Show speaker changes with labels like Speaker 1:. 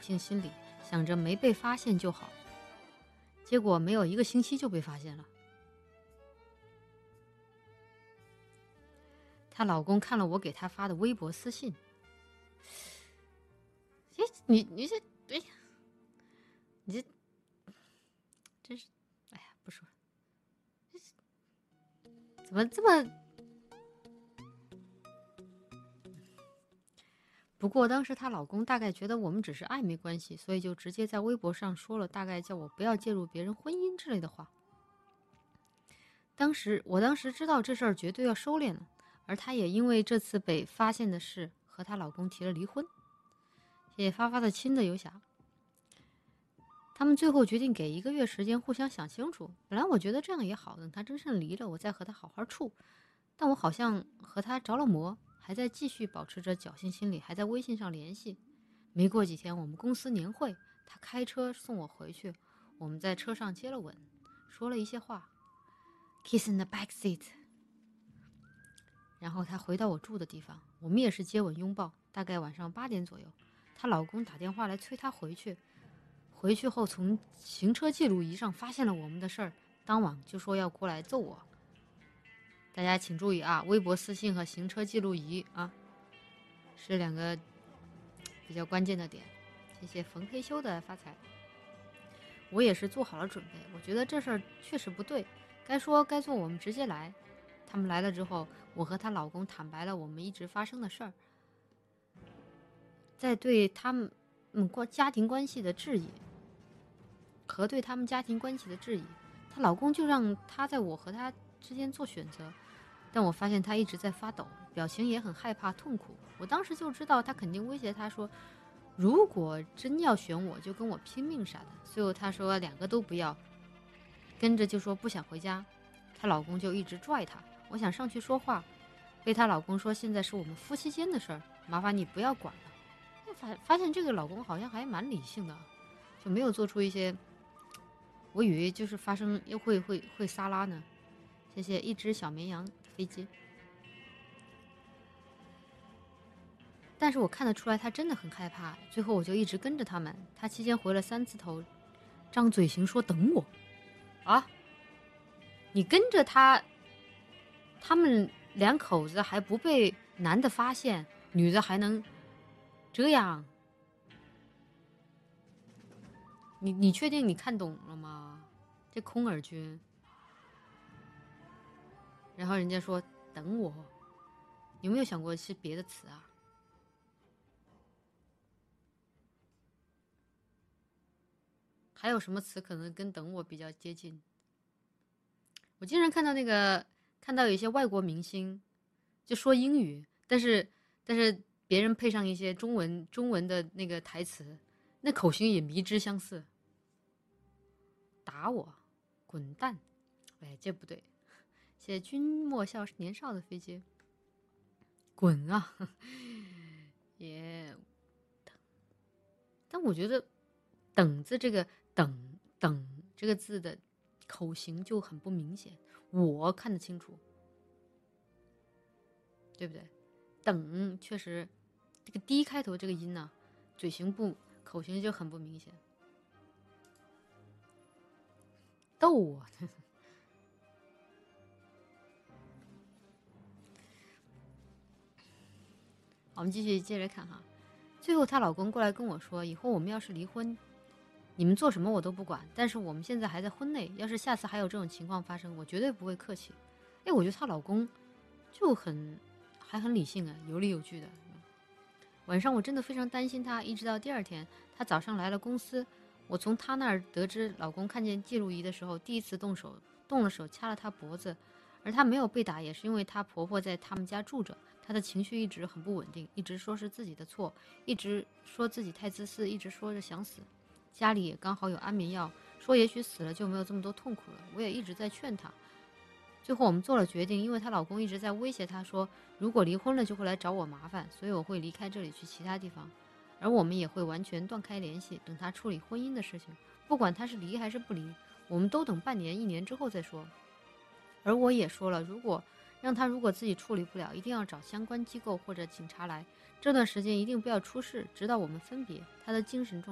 Speaker 1: 幸心理，想着没被发现就好。结果没有1个星期就被发现了。她老公看了我给她发的微博私信，你这，哎呀，你这真是，哎呀，不说了，怎么这么……不过当时她老公大概觉得我们只是暧昧关系，所以就直接在微博上说了大概叫我不要介入别人婚姻之类的话。我当时知道这事儿绝对要收敛了，而她也因为这次被发现的事和她老公提了离婚。谢谢发发的亲的游侠。他们最后决定给1个月时间互相想清楚。本来我觉得这样也好，等他真正离了，我再和他好好处。但我好像和他着了魔，还在继续保持着侥幸心理，还在微信上联系。没过几天，我们公司年会，他开车送我回去，我们在车上接了吻，说了一些话 ，kiss in the back seat。然后他回到我住的地方，我们也是接吻拥抱。大概晚上8点左右，她老公打电话来催她回去。回去后从行车记录仪上发现了我们的事儿，当晚就说要过来揍我。大家请注意啊，微博私信和行车记录仪啊，是2个比较关键的点。谢谢冯黑修的发财。我也是做好了准备，我觉得这事儿确实不对，该说该做我们直接来。他们来了之后，我和她老公坦白了我们一直发生的事儿，在对他们家庭关系的质疑和对他们家庭关系的质疑，她老公就让她在我和他之间做选择，但我发现她一直在发抖，表情也很害怕痛苦。我当时就知道她肯定威胁她说，如果真要选我就跟我拼命啥的。最后她说2个都不要，跟着就说不想回家。她老公就一直拽她，我想上去说话，被她老公说现在是我们夫妻间的事儿，麻烦你不要管了。发现这个老公好像还蛮理性的，就没有做出一些，我以为就是发生又会撒拉呢。谢谢一只小绵羊的飞机。但是我看得出来他真的很害怕，最后我就一直跟着他们。他期间回了3次头，张嘴型说等我啊，你跟着他们2口子还不被男的发现，女的还能这样？你确定你看懂了吗？这空耳君。然后人家说等我，有没有想过是别的词啊？还有什么词可能跟等我比较接近？我经常看到有一些外国明星就说英语，但是别人配上一些中文的那个台词，那口型也迷之相似。打我，滚蛋！哎，这不对。谢谢君莫笑年少的飞机。滚啊！也，但我觉得等字这个等这个字的口型就很不明显，我看得清楚，对不对？等确实这个 D 开头这个音呢，嘴型口型就很不明显。逗我！我们继续接着看哈。最后她老公过来跟我说，以后我们要是离婚，你们做什么我都不管，但是我们现在还在婚内，要是下次还有这种情况发生，我绝对不会客气。哎，我觉得她老公就还很理性啊，有理有据的。晚上我真的非常担心她，一直到第2天，她早上来了公司，我从她那儿得知老公看见记录仪的时候，第一次动了手掐了她脖子，而她没有被打，也是因为她婆婆在他们家住着，她的情绪一直很不稳定，一直说是自己的错，一直说自己太自私，一直说着想死。家里也刚好有安眠药，说也许死了就没有这么多痛苦了。我也一直在劝她。最后我们做了决定，因为她老公一直在威胁她说，如果离婚了就会来找我麻烦，所以我会离开这里去其他地方，而我们也会完全断开联系，等她处理婚姻的事情。不管她是离还是不离，我们都等半年1年之后再说。而我也说了，如果自己处理不了，一定要找相关机构或者警察来，这段时间一定不要出事，直到我们分别。她的精神状